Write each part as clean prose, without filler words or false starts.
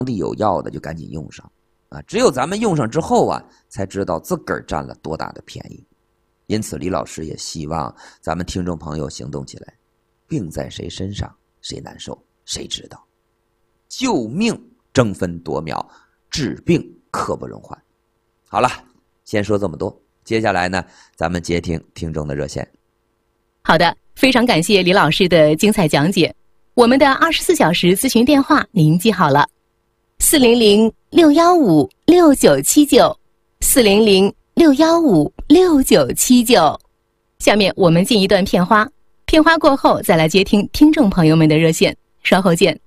地有药的就赶紧用上啊！只有咱们用上之后啊，才知道自个儿占了多大的便宜。因此，李老师也希望咱们听众朋友行动起来，病在谁身上，谁难受，谁知道？救命争分夺秒，治病刻不容缓。好了，先说这么多，接下来呢，咱们接听听众的热线。 好的，非常感谢李老师的精彩讲解。我们的24小时咨询电话您记好了，400-615-6979，400-615-6979。下面我们进一段片花，片花过后再来接听听众朋友们的热线，稍后见。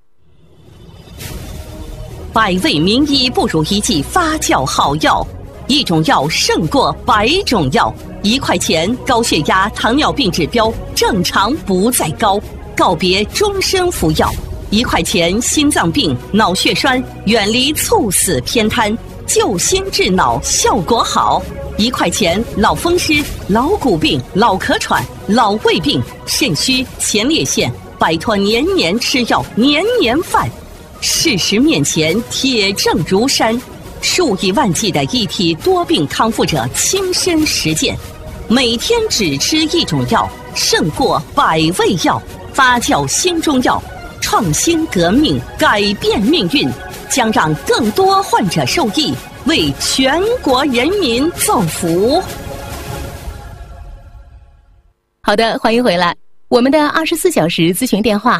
百味名医不如一剂发酵好药，一种药胜过100种药。1块钱高血压、糖尿病指标正常不再高，告别终身服药。1块钱心脏病、脑血栓远离猝死偏瘫，救心治脑效果好。1块钱老风湿、老骨病、老咳喘、老胃病、肾虚、前列腺，摆脱年年吃药、年年犯。事实面前铁证如山，数以万计的一批多病康复者亲身实践，每天只吃一种药，胜过100味药。发酵新中药，创新革命，改变命运，将让更多患者受益，为全国人民造福。 好的，欢迎回来。我们的24小时咨询电话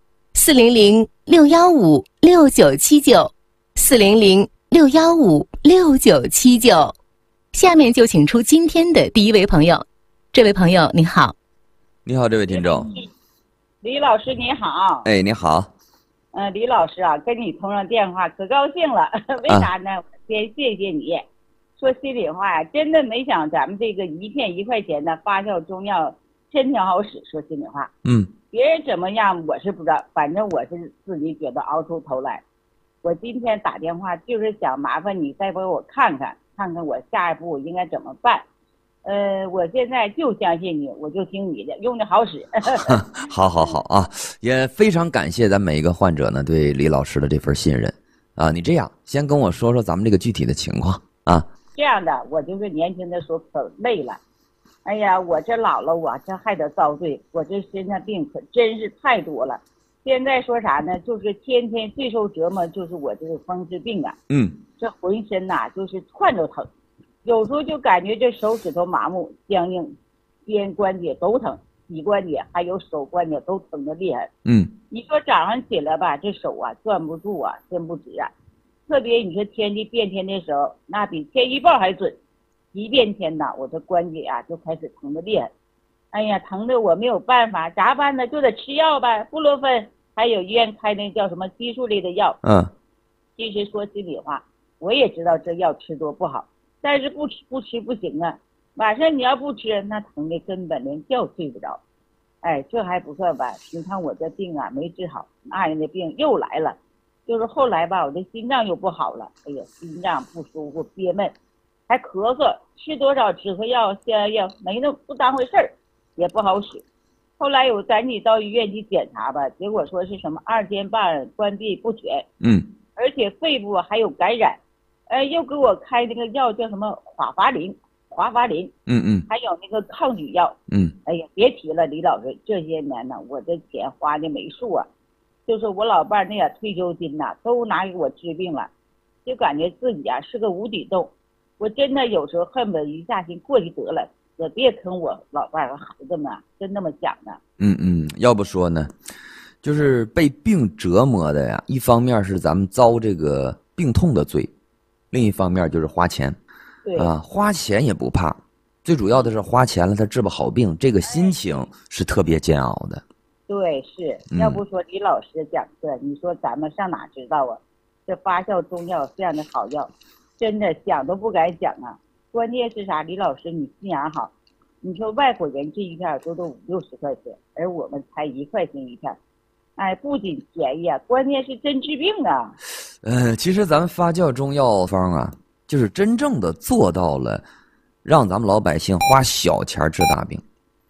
：400-615-6979，400-615-6979。下面就请出今天的第一位朋友。这位朋友您好。 你好，这位听众。 李老师你好。 哎，你好。 李老师啊，跟你通上电话可高兴了。为啥呢？先谢谢你。说心里话呀，真的没想咱们这个一片1块钱的发酵中药真挺好使。说心里话，别人怎么样我是不知道，反正我是自己觉得熬出头来。我今天打电话就是想麻烦你再帮我看看我下一步应该怎么办。我现在就相信你，我就听你的，用的好使。 好啊，也非常感谢咱每一个患者呢对李老师的这份信任啊。你这样先跟我说说咱们这个具体的情况啊。 这样的，我就是年轻的时候可累了，哎呀，我这老了，我这还得遭罪，我这身上病可真是太多了。现在说啥呢？就是天天最受折磨就是我这个风湿病啊。这浑身呐就是窜着疼。有时候就感觉这手指头麻木僵硬，肩关节都疼，膝关节还有手关节都疼得厉害。你说早上起来吧，这手啊攥不住啊，伸不直啊。特别你说天气变天的时候，那比天预报还准。一变天呐，我这关节啊就开始疼得厉害。哎呀，疼得我没有办法，咋办呢？就得吃药呗，布洛芬，还有医院开那叫什么激素类的药。其实说心里话，我也知道这药吃多不好。但是不吃不行啊，晚上你要不吃，那疼的根本连觉睡不着。哎，这还不算完，你看我这病啊没治好，那人的病又来了。就是后来吧，我这心脏又不好了，哎呀，心脏不舒服，憋闷，还咳嗽，吃多少止咳药、泻药药没那不当回事儿，也不好使。后来我赶紧到医院去检查吧，结果说是什么2尖瓣关闭不全，而且肺部还有感染。又给我开那个药叫什么华法林，还有那个抗菌药。哎呀，别提了，李老师，这些年呢，我这钱花的没数啊。就是我老伴儿那点退休金呐，都拿给我治病了，就感觉自己啊是个无底洞。我真的有时候恨不得一下心过去得了，也别坑我老伴儿和孩子们，真那么想的。 要不说呢，就是被病折磨的呀，一方面是咱们遭这个病痛的罪。另一方面就是花钱，花钱也不怕，最主要的是花钱了他治不好病，这个心情是特别煎熬的。 对，是要不说李老师讲课，你说咱们上哪知道啊？这发酵中药这样的好药，真的讲都不敢讲啊。关键是啥？李老师你心眼好，你说外国人这一片都50-60块钱，而我们才1块钱一片。哎，不仅便宜啊，关键是真治病啊。 其实咱们发酵中药方啊，就是真正的做到了让咱们老百姓花小钱治大病。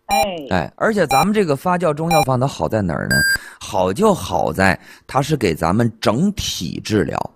而且咱们这个发酵中药方它好在哪儿呢？好就好在它是给咱们整体治疗，